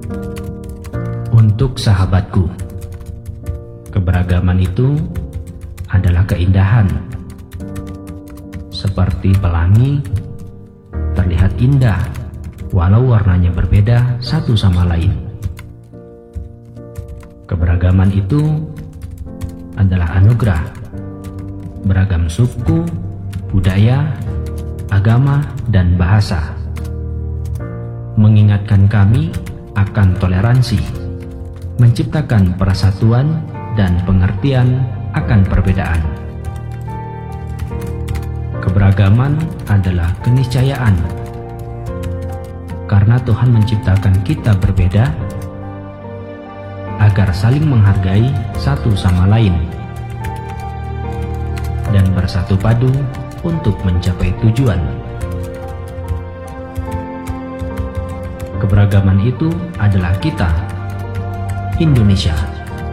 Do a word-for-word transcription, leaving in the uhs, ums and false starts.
Untuk sahabatku, keberagaman itu adalah keindahan. Seperti pelangi, terlihat indah walau warnanya berbeda satu sama lain. Keberagaman itu adalah anugerah. Beragam suku, budaya, agama, dan bahasa mengingatkan kami akan toleransi, menciptakan persatuan dan pengertian akan perbedaan. Keberagaman adalah keniscayaan, karena Tuhan menciptakan kita berbeda agar saling menghargai satu sama lain dan bersatu padu untuk mencapai tujuan. Keberagaman itu adalah kita, Indonesia.